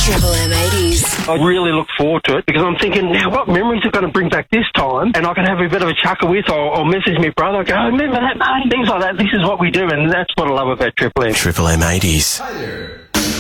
Triple M80s. I really look forward to it because I'm thinking, now what memories are going to bring back this time? And I can have a bit of a chuckle with or message my brother, go, remember that, mate? Things like that. This is what we do, and that's what I love about Triple M. Triple M80s. Hi there.